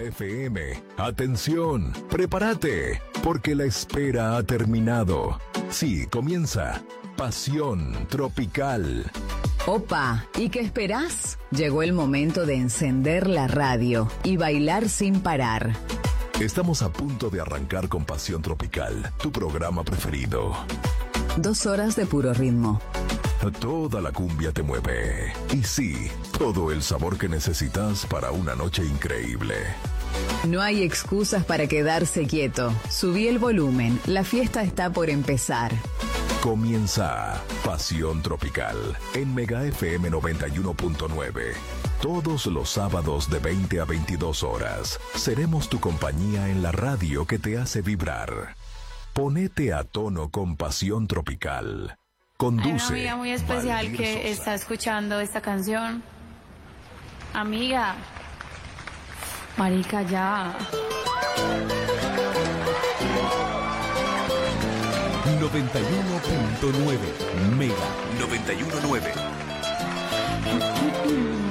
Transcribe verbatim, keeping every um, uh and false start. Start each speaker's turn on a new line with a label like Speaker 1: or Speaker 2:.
Speaker 1: F M. Atención, prepárate, porque la espera ha terminado. Sí, comienza Pasión Tropical.
Speaker 2: Opa, ¿y qué esperás? Llegó el momento de encender la radio y bailar sin parar.
Speaker 1: Estamos a punto de arrancar con Pasión Tropical, tu programa preferido.
Speaker 2: Dos horas de puro ritmo.
Speaker 1: Toda la cumbia te mueve. Y sí, todo el sabor que necesitas para una noche increíble.
Speaker 2: No hay excusas para quedarse quieto. Subí el volumen, la fiesta está por empezar.
Speaker 1: Comienza Pasión Tropical en Mega F M noventa y uno punto nueve. Todos los sábados de veinte a veintidós horas. Seremos tu compañía en la radio que te hace vibrar. Ponete a tono con Pasión Tropical. Conduce.
Speaker 3: Hay una amiga muy especial
Speaker 1: Valdir
Speaker 3: que
Speaker 1: Sosa.
Speaker 3: está escuchando esta canción. Amiga. Marica, ya.
Speaker 4: noventa y uno punto nueve Mega.
Speaker 1: noventa y uno punto nueve.